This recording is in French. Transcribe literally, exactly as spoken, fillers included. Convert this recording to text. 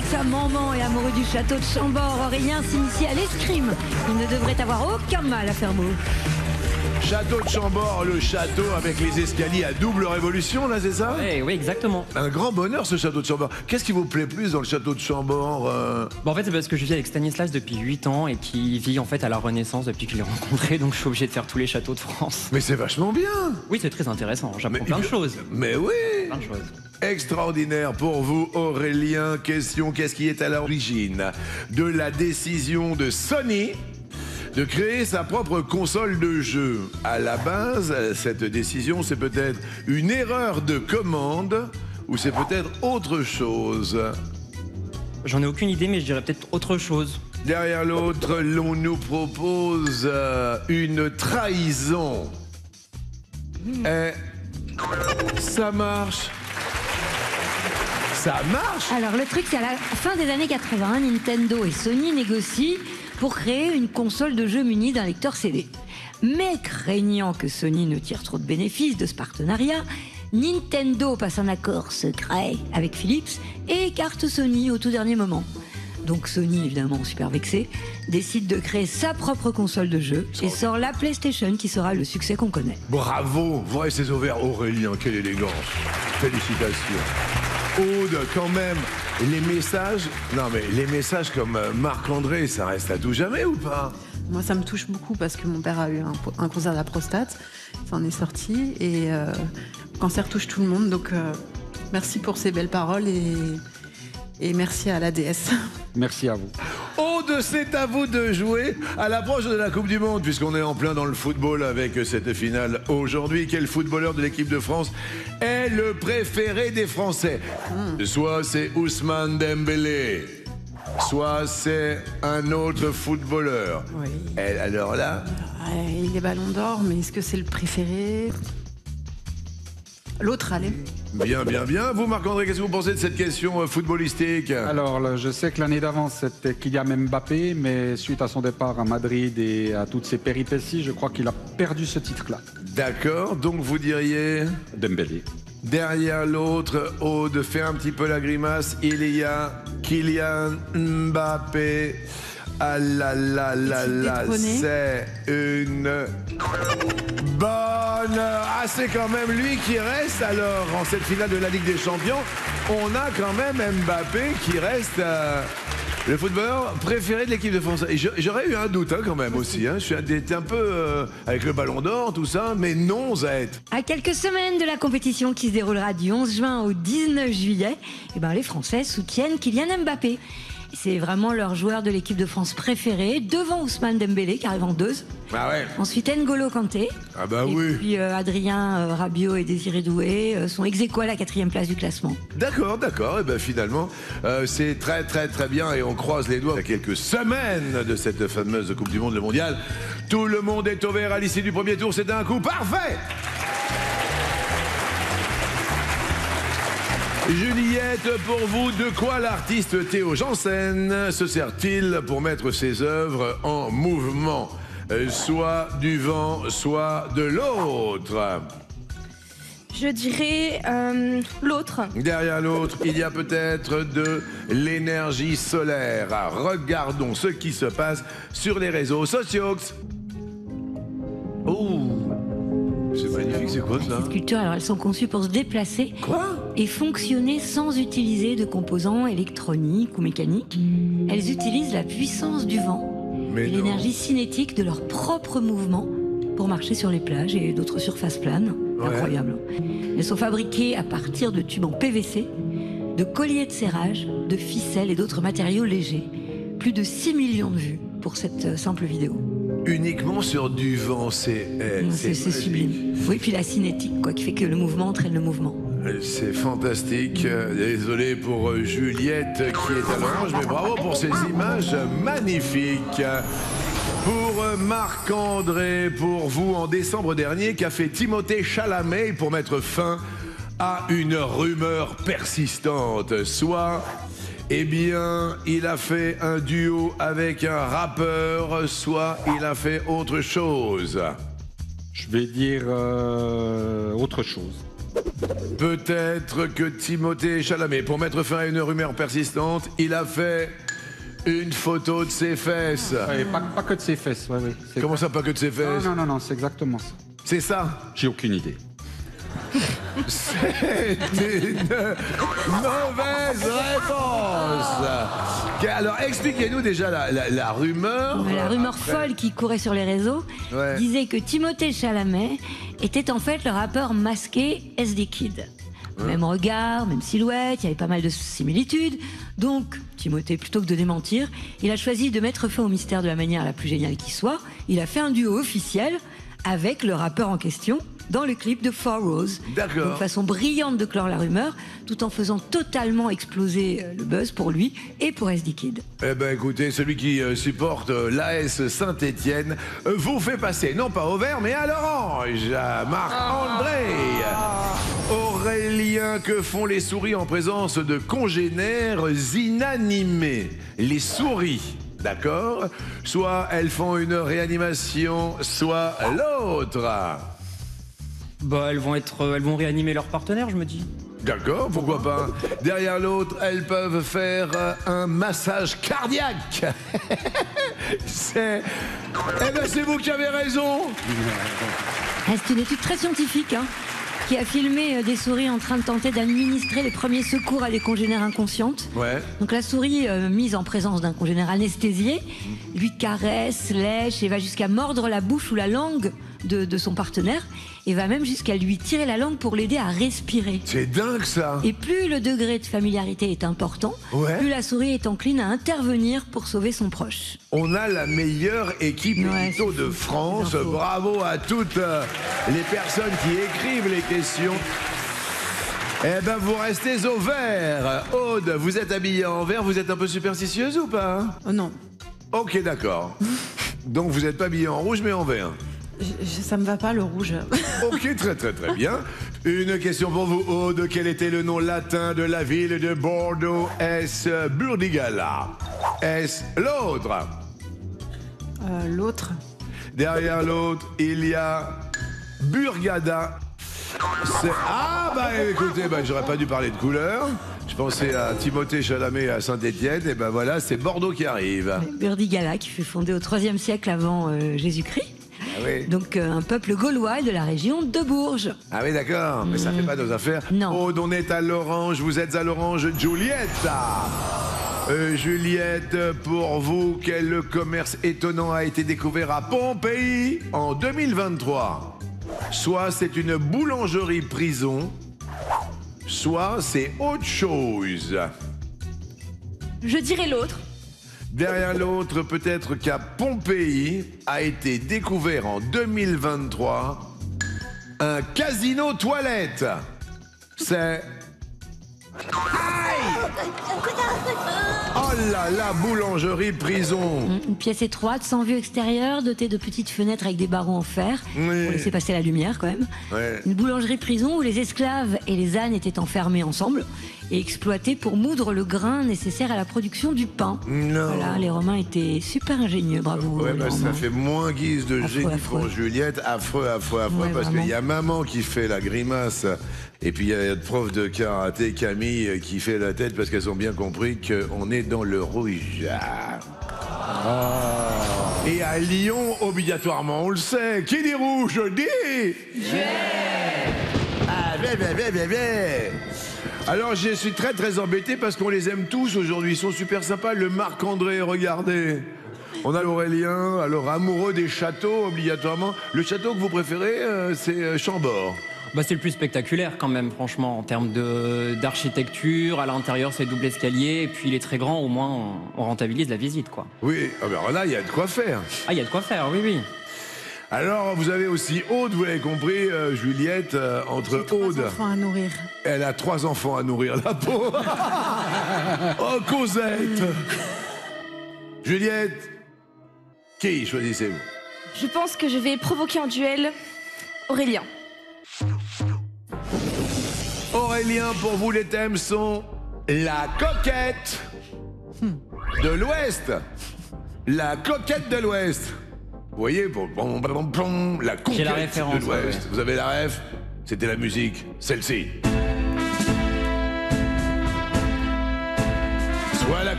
ça, maman et amoureux du château de Chambord, Aurélien s'initie à l'escrime. Il ne devrait avoir aucun mal à faire beau. Château de Chambord, le château avec les escaliers à double révolution, là, c'est ça? Ouais, oui, exactement. Un grand bonheur, ce château de Chambord. Qu'est-ce qui vous plaît plus dans le château de Chambord euh... Bon, en fait, c'est parce que je vis avec Stanislas depuis huit ans et qui vit en fait à la Renaissance depuis que je l'ai rencontré, donc je suis obligé de faire tous les châteaux de France. Mais c'est vachement bien. Oui, c'est très intéressant, j'apprends plein de choses. Mais oui. Plein de choses. Extraordinaire pour vous, Aurélien. Question, qu'est-ce qui est à l'origine de la décision de Sony de créer sa propre console de jeu? À la base, cette décision, c'est peut-être une erreur de commande ou c'est peut-être autre chose? J'en ai aucune idée, mais je dirais peut-être autre chose. Derrière l'autre, l'on nous propose euh, une trahison. Mmh. Et ça marche. Ça marche. Alors le truc, c'est à la fin des années quatre-vingts, Nintendo et Sony négocient pour créer une console de jeu munie d'un lecteur C D. Mais craignant que Sony ne tire trop de bénéfices de ce partenariat, Nintendo passe un accord secret avec Philips et écarte Sony au tout dernier moment. Donc Sony, évidemment super vexé, décide de créer sa propre console de jeu et sort la PlayStation qui sera le succès qu'on connaît. Bravo, vrai ses ovaires, Aurélien, quelle élégance. Félicitations. Aude, quand même, les messages, non mais les messages comme Marc-André, ça reste à tout jamais ou pas? Moi, ça me touche beaucoup parce que mon père a eu un, un cancer de la prostate, ça en est sorti, et euh, le cancer touche tout le monde, donc euh, merci pour ces belles paroles et, et merci à la déesse. Merci à vous. Aude, c'est à vous de jouer à l'approche de la Coupe du Monde, puisqu'on est en plein dans le football avec cette finale aujourd'hui. Quel footballeur de l'équipe de France est le préféré des Français? mmh. Soit c'est Ousmane Dembélé, soit c'est un autre footballeur. Oui. Et alors là ouais, il est ballon d'or, mais est-ce que c'est le préféré? L'autre, allez. Bien, bien, bien. Vous, Marc-André, qu'est-ce que vous pensez de cette question footballistique? Alors, là, je sais que l'année d'avant, c'était Kylian Mbappé, mais suite à son départ à Madrid et à toutes ses péripéties, je crois qu'il a perdu ce titre-là. D'accord, donc vous diriez Dembélé. Derrière l'autre, Aude, fait un petit peu la grimace, il y a Kylian Mbappé. Ah là là là là, c'est une bonne... Ah, c'est quand même lui qui reste alors en cette finale de la Ligue des Champions. On a quand même Mbappé qui reste euh, le footballeur préféré de l'équipe de France. Et j'aurais eu un doute hein, quand même aussi. Hein. Je suis un, un peu euh, avec le ballon d'or, tout ça, mais non, Zette. À quelques semaines de la compétition qui se déroulera du onze juin au dix-neuf juillet, eh ben, les Français soutiennent Kylian Mbappé. C'est vraiment leur joueur de l'équipe de France préféré, devant Ousmane Dembélé qui arrive en deuxième. Ah ouais. Ensuite N'Golo Kanté. Ah bah et oui. Puis euh, Adrien euh, Rabiot et Désiré Doué euh, sont ex-aequo à la quatrième place du classement. D'accord, d'accord. Et ben finalement, euh, c'est très très très bien et on croise les doigts. À quelques semaines de cette fameuse Coupe du Monde, le mondial, tout le monde est au vert à l'issue du premier tour. C'est un coup parfait. Juliette, pour vous, de quoi l'artiste Théo Janssen se sert-il pour mettre ses œuvres en mouvement? Soit du vent, soit de l'autre. Je dirais euh, l'autre. Derrière l'autre, il y a peut-être de l'énergie solaire. Regardons ce qui se passe sur les réseaux sociaux. Oh, c'est magnifique, c'est quoi ça? Ces sculptures, alors elles sont conçues pour se déplacer. Quoi? Et fonctionner sans utiliser de composants électroniques ou mécaniques. Elles utilisent la puissance du vent Mais et l'énergie cinétique de leur propre mouvement pour marcher sur les plages et d'autres surfaces planes. Ouais. Incroyable. Elles sont fabriquées à partir de tubes en P V C, de colliers de serrage, de ficelles et d'autres matériaux légers. Plus de six millions de vues pour cette simple vidéo. Uniquement sur du vent, c'est eh, C'est sublime. Oui, puis la cinétique, quoi, qui fait que le mouvement entraîne le mouvement. C'est fantastique. Désolé pour Juliette qui est à l'orange, mais bravo pour ces images magnifiques. Pour Marc-André, pour vous, en décembre dernier, qu'a fait Timothée Chalamet pour mettre fin à une rumeur persistante? Soit, eh bien, il a fait un duo avec un rappeur, soit il a fait autre chose. Je vais dire euh, autre chose. Peut-être que Timothée Chalamet, pour mettre fin à une rumeur persistante, il a fait une photo de ses fesses. Ouais, pas, pas que de ses fesses, ouais, ouais. C'est Comment pas- ça, pas que de ses fesses? Non, non, non, non, c'est exactement ça. C'est ça? J'ai aucune idée. C'est une mauvaise réponse. Alors, expliquez-nous déjà la, la- la rumeur. La rumeur Après. folle qui courait sur les réseaux Ouais. disait que Timothée Chalamet était en fait le rappeur masqué S D Kid. Même regard, même silhouette, il y avait pas mal de similitudes. Donc, Timothée, plutôt que de démentir, il a choisi de mettre fin au mystère de la manière la plus géniale qui soit. Il a fait un duo officiel avec le rappeur en question dans le clip de Four Roses. D'accord. Donc, façon brillante de clore la rumeur, tout en faisant totalement exploser euh, le buzz pour lui et pour S D Kid. Eh ben écoutez, celui qui euh, supporte euh, l'A S Saint-Étienne euh, vous fait passer, non pas au vert, mais à l'orange. À Marc-André. Aurélien, que font les souris en présence de congénères inanimés? Les souris, d'accord? Soit elles font une réanimation, soit l'autre. Bah, elles vont être, euh, elles vont réanimer leur partenaire, je me dis. D'accord, pourquoi pas. Derrière l'autre, elles peuvent faire euh, un massage cardiaque. C'est... Eh ben c'est vous qui avez raison. Ah, c'est une étude très scientifique hein, qui a filmé euh, des souris en train de tenter d'administrer les premiers secours à des congénères inconscientes. Ouais. Donc la souris, euh, mise en présence d'un congénère anesthésié, lui caresse, lèche et va jusqu'à mordre la bouche ou la langue de, de son partenaire et va même jusqu'à lui tirer la langue pour l'aider à respirer. C'est dingue ça. Et plus le degré de familiarité est important, Ouais. plus la souris est encline à intervenir pour sauver son proche. On a la meilleure équipe Ouais, édito c'est de fou, France. ces infos. Bravo à toutes euh, les personnes qui écrivent les questions. Eh ben vous restez au vert. Aude, vous êtes habillée en vert, vous êtes un peu superstitieuse ou pas? Oh non, Ok, d'accord. Donc vous n'êtes pas habillée en rouge mais en vert. je- je- ça me va pas le rouge. Ok, très très très bien. Une question pour vous, Aude. Quel était le nom latin de la ville de Bordeaux? Est-ce Burdigala? Est-ce l'autre? Euh, L'autre, Derrière l'autre, il y a Burgada. C'est- Ah bah écoutez, bah, j'aurais pas dû parler de couleur. Je pensais à Timothée Chalamet à Saint-Étienne. Et ben voilà, c'est Bordeaux qui arrive. Burdigala, qui fut fondé au troisième siècle avant euh, Jésus-Christ. Ah oui, Donc euh, un peuple gaulois de la région de Bourges. ah oui d'accord, mais ça fait pas nos affaires. Non. Aude, on est à l'orange, vous êtes à l'orange. Juliette. Euh, Juliette, pour vous, quel commerce étonnant a été découvert à Pompéi en deux mille vingt-trois? Soit c'est une boulangerie-prison, soit c'est autre chose. Je dirais l'autre. Derrière l'autre, peut-être qu'à Pompéi a été découvert en deux mille vingt-trois un casino toilette. C'est... Aïe! Oh là là, boulangerie prison. Une pièce étroite, sans vue extérieure, dotée de petites fenêtres avec des barreaux en fer, Oui. pour laisser passer la lumière quand même. Ouais. Une boulangerie-prison où les esclaves et les ânes étaient enfermés ensemble et exploités pour moudre le grain nécessaire à la production du pain. Non. Voilà, les Romains étaient super ingénieux, bravo. Ouais, les bah, ça Romains. fait moins guise de Affreux, génie affreux. pour Juliette. Affreux, affreux, affreux, Ouais, parce vraiment. qu'il y a maman qui fait la grimace. Et puis il y a le prof de karaté, Camille, qui fait la tête parce qu'elles ont bien compris qu'on est dans le rouge. Et à Lyon, obligatoirement, on le sait. Qui dit rouge dit Ah, bien, bien, bien, bien, bien. Alors, je suis très, très embêté parce qu'on les aime tous aujourd'hui. Ils sont super sympas. Le Marc-André, regardez. On a l'Aurélien, alors amoureux des châteaux, obligatoirement. Le château que vous préférez, euh, c'est euh, Chambord. Bah, c'est le plus spectaculaire quand même, franchement, en termes de- d'architecture. À l'intérieur, c'est double escalier. Et puis, il est très grand, au moins, on, on rentabilise la visite, quoi. Oui, ah ben alors là, il y a de quoi faire. Ah, il y a de quoi faire, oui, oui. Alors, vous avez aussi Aude, vous l'avez compris, euh, Juliette, euh, entre trois Aude. enfants à nourrir. Elle a trois enfants à nourrir, la pauvre. Oh, Cosette. Juliette, qui choisissez-vous? Je pense que je vais provoquer un duel Aurélien. Aurélien, pour vous, les thèmes sont la coquette de l'Ouest. La coquette de l'Ouest. Vous voyez, pour bon, bon, bon, la J'ai la conquête référence, de l'Ouest. ouais, ouais. Vous avez la ref? C'était la musique, celle-ci. Soit la